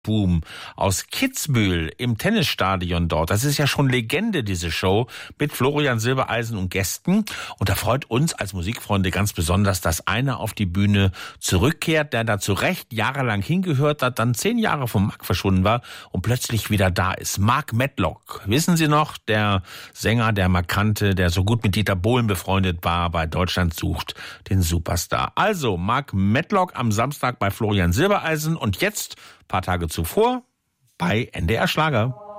Boom aus Kitzbühel im Tennisstadion dort. Das ist ja schon Legende, diese Show, mit Florian Silbereisen und Gästen. Und da freut uns als Musikfreunde ganz besonders, dass einer auf die Bühne zurückkehrt, der da zu Recht jahrelang hingehört hat, dann 10 Jahre vom Markt verschwunden war und plötzlich wieder da ist. Mark Medlock, wissen Sie noch, der Sänger, der Markante, der so gut mit Dieter Bohlen befreundet war, bei Deutschland sucht den Superstar. Also Mark Medlock am Samstag bei Florian Silbereisen und jetzt, paar Tage zuvor, bei NDR Schlager.